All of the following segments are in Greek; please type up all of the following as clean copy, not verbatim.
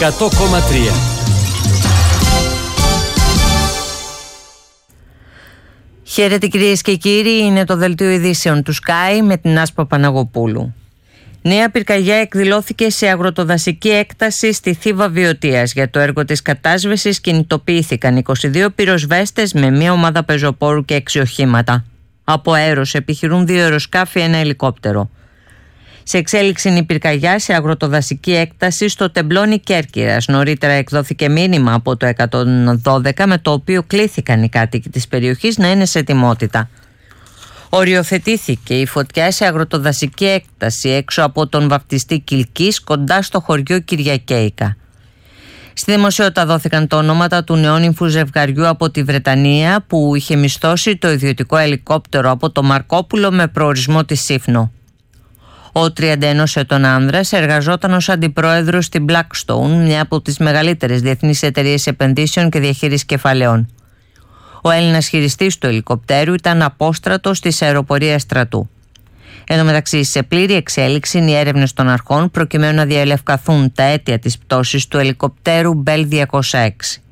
100,3. Χαίρετε κυρίες και κύριοι, είναι το δελτίο ειδήσεων του Sky με την Άσπα Παναγοπούλου. Νέα πυρκαγιά εκδηλώθηκε σε αγροτοδασική έκταση στη Θήβα Βιωτίας. Για το έργο της κατάσβεσης κινητοποιήθηκαν 22 πυροσβέστες με μια ομάδα πεζοπόρου και 6 οχήματα. Από αέρος επιχειρούν 2 αεροσκάφη, 1 ελικόπτερο. Σε εξέλιξη είναι η πυρκαγιά σε αγροτοδασική έκταση στο Τεμπλόνι Κέρκυρας. Νωρίτερα εκδόθηκε μήνυμα από το 112 με το οποίο κλήθηκαν οι κάτοικοι της περιοχής να είναι σε ετοιμότητα. Οριοθετήθηκε η φωτιά σε αγροτοδασική έκταση έξω από τον βαπτιστή Κιλκής κοντά στο χωριό Κυριακέικα. Στη δημοσιότητα δόθηκαν τα ονόματα του νεόνυμφου ζευγαριού από τη Βρετανία που είχε μισθώσει το ιδιωτικό ελικόπτερο από το Μαρκόπουλο με προορισμό τη Σύφνο. Ο 31 ετών άνδρας εργαζόταν ως αντιπρόεδρος στην Blackstone, μια από τις μεγαλύτερες διεθνείς εταιρείες επενδύσεων και διαχείρισης κεφαλαίων. Ο Έλληνας χειριστής του ελικοπτέρου ήταν απόστρατος της αεροπορίας στρατού. Εν τω μεταξύ, σε πλήρη εξέλιξη είναι οι έρευνες των αρχών προκειμένου να διαλευκαθούν τα αίτια της πτώσης του ελικοπτέρου Bell 206.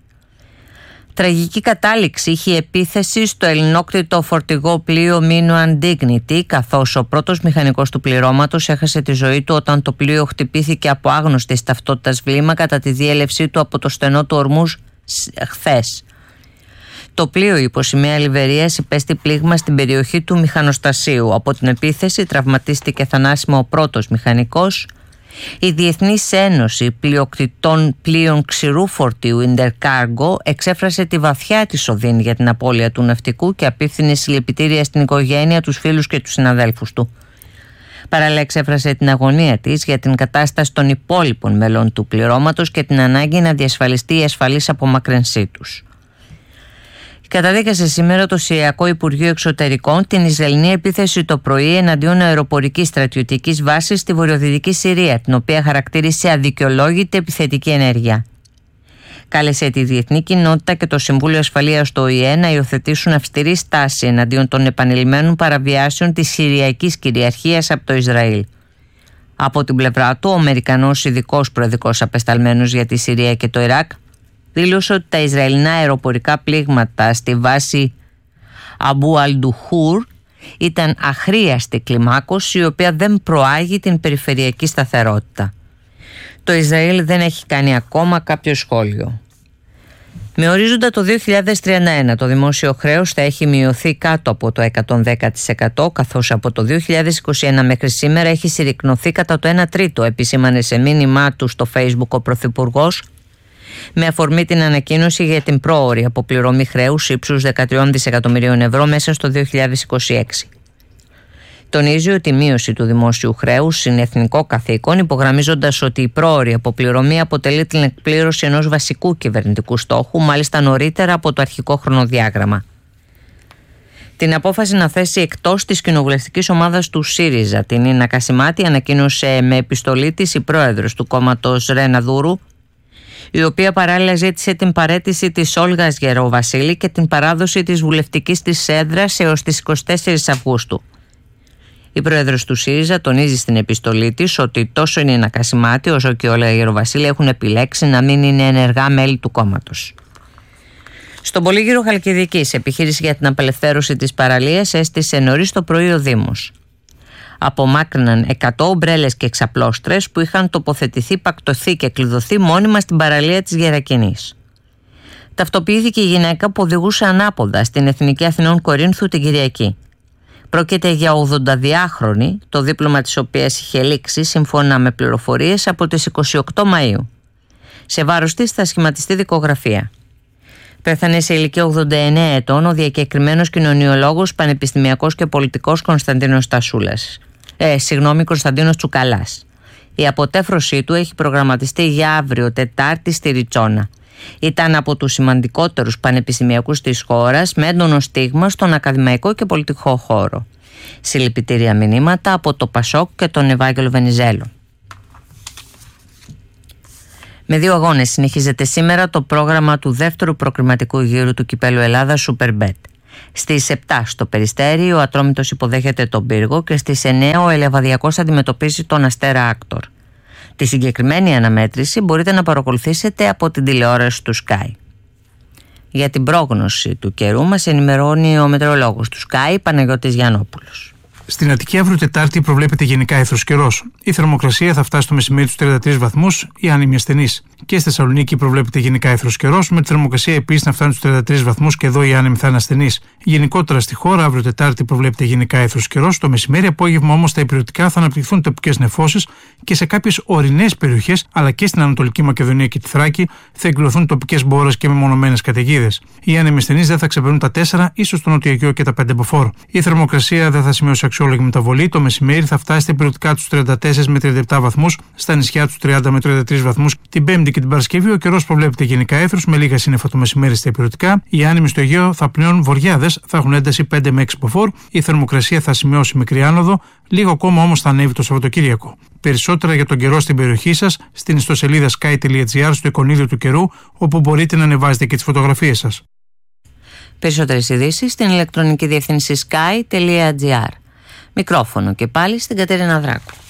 Τραγική κατάληξη είχε η επίθεση στο ελληνόκτητο φορτηγό πλοίο Mino Undignity, καθώς ο πρώτος μηχανικός του πληρώματος έχασε τη ζωή του όταν το πλοίο χτυπήθηκε από άγνωστης ταυτότητας βλήμα κατά τη διέλευσή του από το στενό του Ορμούζ χθες. Το πλοίο υπό σημαία Λιβερίας υπέστη πλήγμα στην περιοχή του μηχανοστασίου. Από την επίθεση τραυματίστηκε θανάσιμα ο πρώτος μηχανικός. Η Διεθνής Ένωση Πλειοκτητών Πλοίων Ξηρού Φορτίου Intercargo εξέφρασε τη βαθιά της οδύνη για την απώλεια του ναυτικού και απίφθινε συλληπιτήρια στην οικογένεια, τους φίλους και τους συναδέλφους του. Παράλληλα εξέφρασε την αγωνία της για την κατάσταση των υπόλοιπων μελών του πληρώματος και την ανάγκη να διασφαλιστεί η ασφαλής απομακρυνσή τους. Καταδίκασε σήμερα το Συριακό Υπουργείο Εξωτερικών την Ισραηλινή επίθεση το πρωί εναντίον αεροπορικής στρατιωτικής βάσης στη βορειοδυτική Συρία, την οποία χαρακτήρισε αδικαιολόγητη επιθετική ενέργεια. Κάλεσε τη διεθνή κοινότητα και το Συμβούλιο Ασφαλείας του ΟΗΕ να υιοθετήσουν αυστηρή στάση εναντίον των επανειλημμένων παραβιάσεων της Συριακής κυριαρχίας από το Ισραήλ. Από την πλευρά του, ο Αμερικανός ειδικός προεδρικός απεσταλμένος για τη Συρία και το Ιράκ δήλωσε ότι τα Ισραηλινά αεροπορικά πλήγματα στη βάση Αμπού Αλντουχούρ ήταν αχρίαστη κλιμάκωση η οποία δεν προάγει την περιφερειακή σταθερότητα. Το Ισραήλ δεν έχει κάνει ακόμα κάποιο σχόλιο. Με ορίζοντα το 2031 το δημόσιο χρέος θα έχει μειωθεί κάτω από το 110% καθώς από το 2021 μέχρι σήμερα έχει συρρικνωθεί κατά το 1/3, επισήμανε σε μήνυμά του στο Facebook ο Πρωθυπουργός με αφορμή την ανακοίνωση για την πρόωρη αποπληρωμή χρέους ύψους 13 δισεκατομμυρίων ευρώ μέσα στο 2026. Τονίζει ότι η μείωση του δημόσιου χρέους είναι εθνικό καθήκον, υπογραμμίζοντας ότι η πρόωρη αποπληρωμή αποτελεί την εκπλήρωση ενός βασικού κυβερνητικού στόχου, μάλιστα νωρίτερα από το αρχικό χρονοδιάγραμμα. Την απόφαση να θέσει εκτός της κοινοβουλευτικής ομάδας του ΣΥΡΙΖΑ την Ίνα Κασιμάτη ανακοίνωσε με επιστολή της η πρόεδρος του κόμματος Ρένα Δούρου, η οποία παράλληλα ζήτησε την παραίτηση της Όλγας Γεροβασίλη και την παράδοση της βουλευτικής της έδρας έως τις 24 Αυγούστου. Η πρόεδρος του ΣΥΡΙΖΑ τονίζει στην επιστολή της ότι τόσο η Νίνα Κασιμάτη όσο και η Όλγα Γεροβασίλη έχουν επιλέξει να μην είναι ενεργά μέλη του κόμματος. Στον Πολύγυρο Χαλκιδικής, επιχείρηση για την απελευθέρωση της παραλίας έστησε νωρίς το πρωί ο Δήμος. Απομάκρυναν 100 ομπρέλες και εξαπλώστρες που είχαν τοποθετηθεί, πακτωθεί και κλειδωθεί μόνιμα στην παραλία της Γερακινής. Ταυτοποιήθηκε η γυναίκα που οδηγούσε ανάποδα στην Εθνική Αθηνών Κορίνθου την Κυριακή. Πρόκειται για 82χρονη, το δίπλωμα της οποίας είχε λήξει σύμφωνα με πληροφορίες από τις 28 Μαΐου. Σε βάρος της θα σχηματιστεί δικογραφία. Πέθανε σε ηλικία 89 ετών ο διακεκριμένος κοινωνιολόγος, πανεπιστημιακός και πολιτικός Κωνσταντίνος Τσουκαλάς. Η αποτέφρωσή του έχει προγραμματιστεί για αύριο Τετάρτη στη Ριτσόνα. Ήταν από τους σημαντικότερους πανεπιστημιακούς της χώρας με έντονο στίγμα στον ακαδημαϊκό και πολιτικό χώρο. Συλληπιτήρια μηνύματα από το Πασόκ και τον Ευάγγελο Βενιζέλο. Με 2 αγώνες συνεχίζεται σήμερα το πρόγραμμα του δεύτερου προκριματικού γύρου του Κυπέλλου Ελλάδας Superbet. Στις 7 στο Περιστέρι ο Ατρόμητος υποδέχεται τον Πύργο και στις 9 ο Ελεβαδιακός αντιμετωπίζει τον Αστέρα Άκτορ. Τη συγκεκριμένη αναμέτρηση μπορείτε να παρακολουθήσετε από την τηλεόραση του Sky. Για την πρόγνωση του καιρού μας ενημερώνει ο μετεωρολόγος του Sky, Παναγιώτης Γιαννόπουλος. Στην Αττική αύριο Τετάρτη προβλέπεται γενικά αίθρος καιρός. Η θερμοκρασία θα φτάσει το μεσημέρι στους 33 βαθμούς ή άνεμοι ασθενείς. Και στη Θεσσαλονίκη προβλέπεται γενικά αίθρος καιρός, με τη θερμοκρασία επίσης να φτάνει στους 33 βαθμούς και εδώ οι άνεμοι θα είναι ασθενείς. Γενικότερα στη χώρα αύριο Τετάρτη προβλέπεται γενικά αίθρος καιρός. Το μεσημέρι απόγευμα όμως στα υπηρετικά θα αναπτυχθούν τοπικές νεφώσεις και σε κάποιες ορεινές περιοχές, αλλά και στην Ανατολική Μακεδονία και τη Θράκη, θα εκδηλωθούν τοπικές μπόρες και μεμονωμένες καταιγίδες. Οι άνεμοι ασθενείς δεν θα ξεπερνούν τα 4, ίσως το Νότιο Αιγαίο και τα 5 μποφόρ. Η θερμοκρασία δεν θα σημειώσει αξιόλογη μεταβολή. Το μεσημέρι θα φτάσει στα υπηρετικά τους 34 με 37 βαθμούς, στα νησιά τους 30 με 33 βαθμούς. Την Πέμπτη και την Παρασκευή ο καιρός προβλέπεται γενικά αίθρος με λίγα σύννεφα το μεσημέρι στα υπηρετικά. Οι άνεμοι στο Αιγαίο θα πλέον βορειάδες, θα έχουν ένταση 5 με 6 μποφόρ. Η θερμοκρασία θα σημειώσει μικρή άνοδο, λίγο ακόμα όμως θα ανέβει το Σαββατοκύριακο. Περισσότερα για τον καιρό στην περιοχή σας στην ιστοσελίδα sky.gr στο εικονίδιο του καιρού, όπου μπορείτε να ανεβάζετε και τις φωτογραφίες σας. Περισσότερες ειδήσεις στην ηλεκτρονική διεύθυνση sky.gr. Μικρόφωνο και πάλι στην Κατερίνα Δράκου.